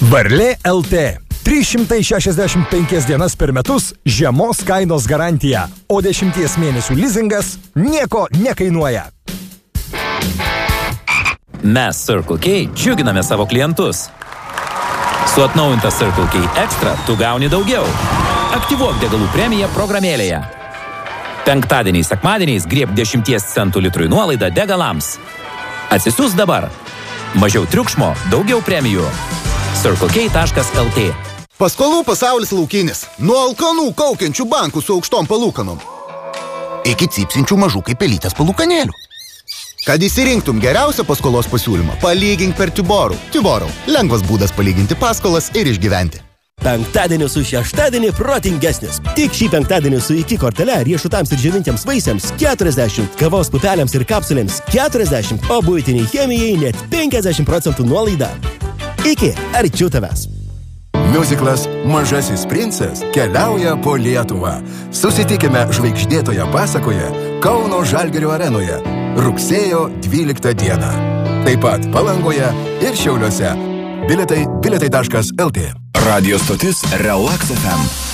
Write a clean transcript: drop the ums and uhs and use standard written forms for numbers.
Varlė LT. 365 dienas per metus žiemos kainos garantija, o 10 mėnesių lizingas nieko nekainuoja. Mes Circle K džiuginame savo klientus. Su atnaujinta Circle K Extra tu gauni daugiau. Aktyvuok degalų premiją programėlėje. Penktadieniais, sekmadieniais grieb 10 centų litrui nuolaidą degalams. Atsisiųs dabar. Mažiau triukšmo, daugiau premijų. CircleK.lt. Paskolų pasaulis laukinis. Nuo alkanų kaukiančių bankų su aukštom palūkanom iki cypsinčių mažų kaip pelytės palūkanėlių. Kad įsirinktum geriausią paskolos pasiūlymą, palygink per Tiborų. Tiborų. Lengvas būdas palyginti paskolas ir išgyventi. Penktadienį su šeštadienį protingesnis. Tik šį penktadienį su iki kortele riešutams ir džiovintiems vaisiams 40, kavos pupelėms ir kapsulėms 40, o buitiniai chemijai net 50% nuolaida. Iki, arčiau tavęs. Miuziklas Mažasis princas keliauja po Lietuvą. Susitikime žvaigždėtoje pasakoje Kauno Žalgirio arenoje rugsėjo 12 dieną. Taip pat Palangoje ir Šiauliuose. Bilietai.lt. Radio stotis Relax FM.